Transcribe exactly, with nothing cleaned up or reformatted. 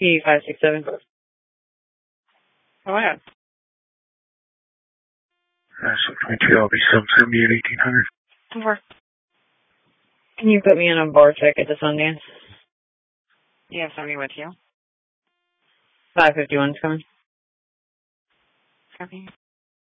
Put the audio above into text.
P five six seven. Go ahead. Uh, so twenty-two, I'll be seven seventy-eight, eighteen hundred. Over. Can you put me on a bar check at the Sundance? You have somebody with you? five fifty-one's coming. Copy.